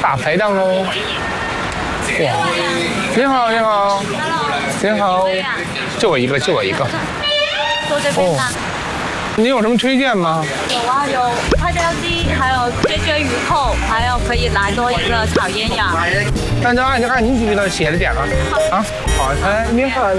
大排档喽！哇，你好，你好，你好，就我一个，就我一个。 坐这边吧。 你有什么推荐吗？ 有啊，有花椒鸡，还有鳜鱼扣，还有可以来多一个炒烟呀。 按您这个写的点了啊。好，哎，你好。